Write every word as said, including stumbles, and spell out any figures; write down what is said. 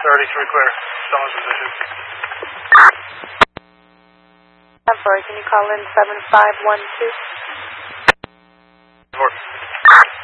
thirty-three clear. Someone's position. ten four, can you call in seven five one two? Four.